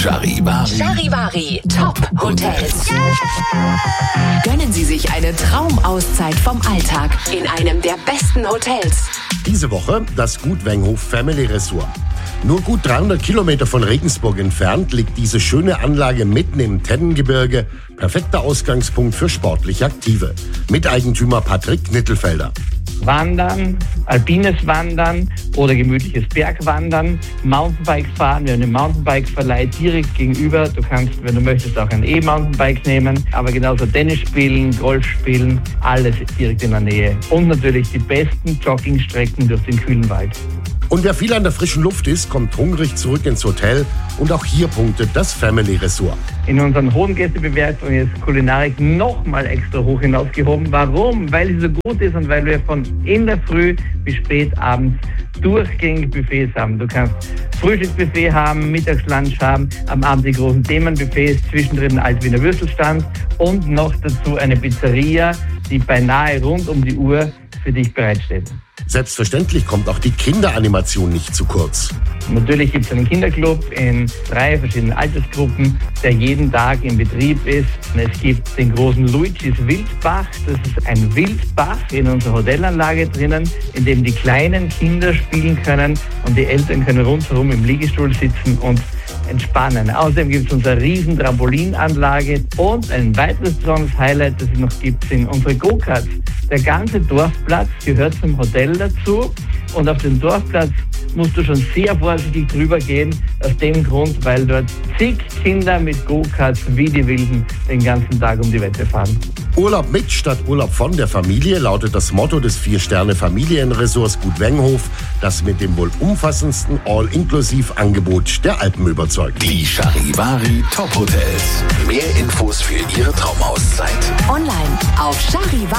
Charivari. Charivari Top Hotels. Gönnen Sie sich eine Traumauszeit vom Alltag in einem der besten Hotels. Diese Woche das Gut Wenghof Family Resort. Nur gut 300 Kilometer von Regensburg entfernt liegt diese schöne Anlage mitten im Tennengebirge. Perfekter Ausgangspunkt für sportlich Aktive. Miteigentümer Patrick Nittelfelder. Wandern, alpines Wandern oder gemütliches Bergwandern, Mountainbike fahren. Wir haben einen Mountainbike-Verleih direkt gegenüber. Du kannst, wenn du möchtest, auch ein E-Mountainbike nehmen, aber genauso Tennis spielen, Golf spielen, alles direkt in der Nähe. Und natürlich die besten Joggingstrecken durch den kühlen Wald. Und wer viel an der frischen Luft ist, kommt hungrig zurück ins Hotel. Und auch hier punktet das Family Resort. In unseren hohen Gästebewertungen ist Kulinarik nochmal extra hoch hinausgehoben. Warum? Weil sie so gut ist und weil wir von in der Früh bis spät abends durchgängig Buffets haben. Du kannst Frühstücksbuffet haben, Mittagslunch haben, am Abend die großen Themenbuffets, zwischendrin ein Alt-Wiener Würstelstand und noch dazu eine Pizzeria, die beinahe rund um die Uhr für dich bereitsteht. Selbstverständlich kommt auch die Kinderanimation nicht zu kurz. Natürlich gibt es einen Kinderclub in 3 verschiedenen Altersgruppen, der jeden Tag in Betrieb ist. Es gibt den großen Luigi's Wildbach. Das ist ein Wildbach in unserer Hotelanlage drinnen, in dem die kleinen Kinder spielen können und die Eltern können rundherum im Liegestuhl sitzen und entspannen. Außerdem gibt es unsere riesen Trampolinanlage und ein weiteres besonderes Highlight, das es noch gibt, sind unsere Go-Karts. Der ganze Dorfplatz gehört zum Hotel dazu und auf dem Dorfplatz musst du schon sehr vorsichtig drüber gehen, aus dem Grund, weil dort zig Kinder mit Go-Karts wie die Wilden den ganzen Tag um die Wette fahren. Urlaub mit statt Urlaub von der Familie lautet das Motto des 4-Sterne-Familienresorts Gut Wenghof, das mit dem wohl umfassendsten All-Inklusiv-Angebot der Alpen überzeugt. Die Charivari Top Hotels. Mehr Infos für Ihre Traumauszeit Online auf charivari.at.